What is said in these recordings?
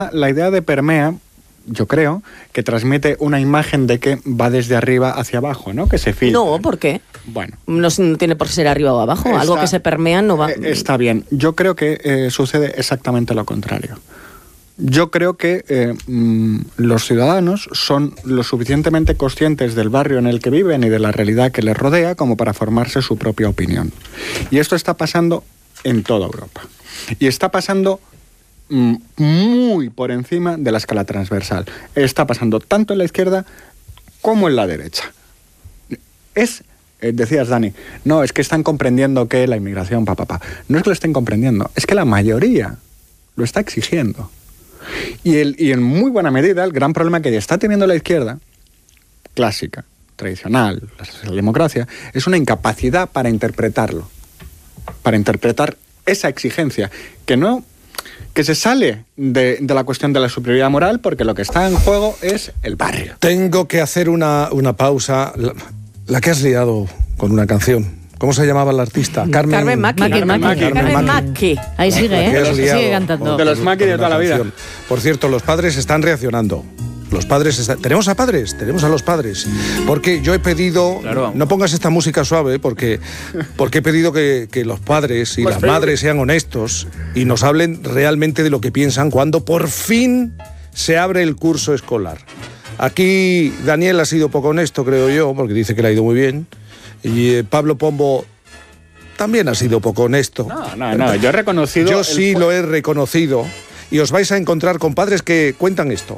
La idea de permea, yo creo, que transmite una imagen de que va desde arriba hacia abajo, ¿no? Que se filtra. No, ¿por qué? Bueno. No tiene por ser arriba o abajo. Algo que se permea no va... Está bien. Yo creo que sucede exactamente lo contrario. Yo creo que los ciudadanos son lo suficientemente conscientes del barrio en el que viven y de la realidad que les rodea como para formarse su propia opinión. Y esto está pasando en toda Europa. Y está pasando muy por encima de la escala transversal. Está pasando tanto en la izquierda como en la derecha. Decías, Dani, no, es que están comprendiendo que la inmigración, No es que lo estén comprendiendo, es que la mayoría lo está exigiendo. Y en muy buena medida el gran problema que está teniendo la izquierda, clásica, tradicional, la socialdemocracia, es una incapacidad para interpretarlo, para interpretar esa exigencia, que se sale de la cuestión de la superioridad moral, porque lo que está en juego es el barrio. Tengo que hacer una pausa. La que has liado con una canción. ¿Cómo se llamaba la artista? Carmen Macchi. Ahí sigue, sigue cantando. De los Macchi de toda la vida. Por cierto, los padres están reaccionando. Tenemos a padres, tenemos a los padres. Porque yo he pedido, claro, no pongas esta música suave, porque he pedido que los padres y las madres sean honestos y nos hablen realmente de lo que piensan cuando por fin se abre el curso escolar. Aquí Daniel ha sido poco honesto, creo yo, porque dice que le ha ido muy bien. Y Pablo Pombo también ha sido poco honesto. No, yo he reconocido... Yo sí lo he reconocido. Y os vais a encontrar con padres que cuentan esto.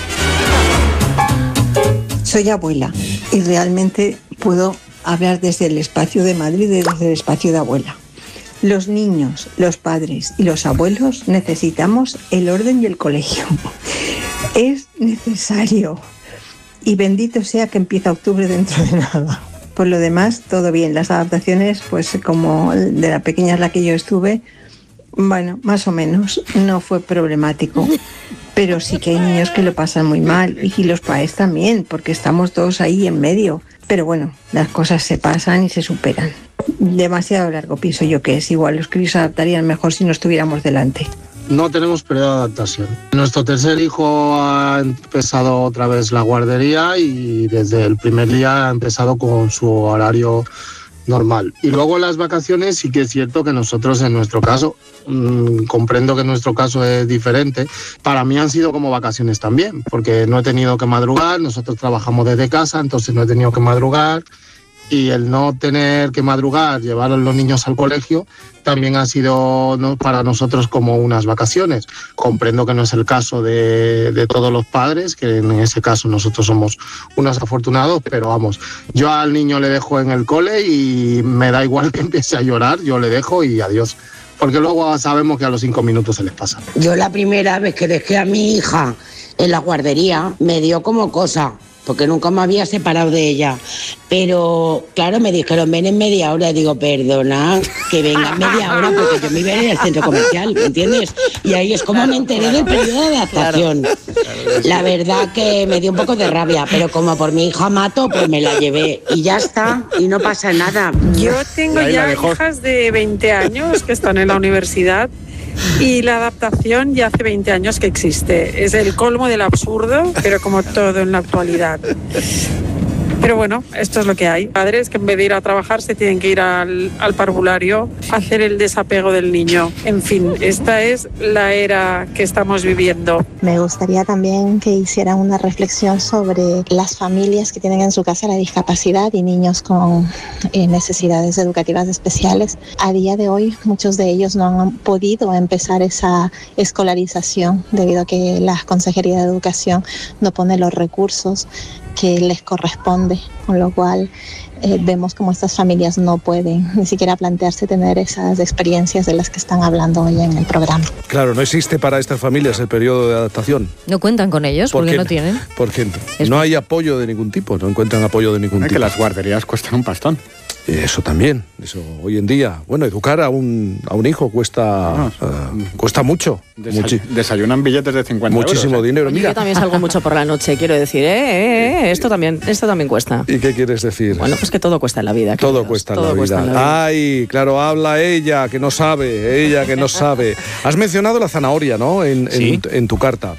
Soy abuela y realmente puedo hablar desde el espacio de madre y desde el espacio de abuela. Los niños, los padres y los abuelos necesitamos el orden y el colegio. Es necesario. Y bendito sea que empieza octubre dentro de nada. Por lo demás, todo bien. Las adaptaciones, pues como de la pequeña es la que yo estuve, bueno, más o menos, no fue problemático. Pero sí que hay niños que lo pasan muy mal, y los padres también, porque estamos todos ahí en medio. Pero bueno, las cosas se pasan y se superan. Demasiado largo pienso yo que es. Igual los críos se adaptarían mejor si no estuviéramos delante. No tenemos periodo de adaptación. Nuestro tercer hijo ha empezado otra vez la guardería y desde el primer día ha empezado con su horario normal. Y luego las vacaciones sí que es cierto que nosotros en nuestro caso, comprendo que nuestro caso es diferente, para mí han sido como vacaciones también, porque no he tenido que madrugar, nosotros trabajamos desde casa, entonces no he tenido que madrugar. Y el no tener que madrugar, llevar a los niños al colegio, también ha sido para nosotros como unas vacaciones. Comprendo que no es el caso de todos los padres, que en ese caso nosotros somos unos afortunados, pero vamos, yo al niño le dejo en el cole y me da igual que empiece a llorar, yo le dejo y adiós. Porque luego sabemos que a los 5 minutos se les pasa. Yo la primera vez que dejé a mi hija en la guardería me dio como cosa, porque nunca me había separado de ella. Pero, claro, me dijeron, ven en media hora. Digo, perdona, que venga en media hora, porque yo me iba a ir al centro comercial, ¿me entiendes? Y ahí es como me enteré del periodo de adaptación. La verdad que me dio un poco de rabia, pero como por mi hija mato, pues me la llevé. Y ya está, y no pasa nada. Yo tengo ya hijas de 20 años que están en la universidad. Y la adaptación ya hace 20 años que existe. Es el colmo del absurdo, pero como todo en la actualidad. Pero bueno, esto es lo que hay. Padres que en vez de ir a trabajar se tienen que ir al parvulario a hacer el desapego del niño. En fin, esta es la era que estamos viviendo. Me gustaría también que hicieran una reflexión sobre las familias que tienen en su casa la discapacidad y niños con necesidades educativas especiales. A día de hoy, muchos de ellos no han podido empezar esa escolarización debido a que la Consejería de Educación no pone los recursos que les corresponde, con lo cual vemos como estas familias no pueden ni siquiera plantearse tener esas experiencias de las que están hablando hoy en el programa. Claro, no existe para estas familias el periodo de adaptación. ¿No cuentan con ellos? ¿Por qué no tienen? Porque no hay apoyo de ningún tipo, no encuentran apoyo de ningún tipo. Que las guarderías cuestan un pastón. Eso también, eso hoy en día. Bueno, educar a un hijo cuesta mucho. Desayunan billetes de 50 muchísimo euros. Dinero. Oye, mira. yo también salgo mucho por la noche, quiero decir, esto también cuesta. ¿Y qué quieres decir? Bueno, pues que todo cuesta en la vida. Todo cuesta en la vida. Ay, claro, habla ella que no sabe. Has mencionado la zanahoria, ¿no? En tu carta.